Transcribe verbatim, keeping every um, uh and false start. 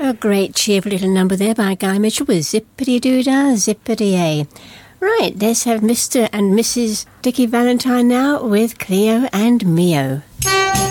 A great cheerful little number there by Guy Mitchell with Zippity-Doo-Dah, Zippity-A. Right, let's have Mister and Missus Dickie Valentine now with Cleo and Mio.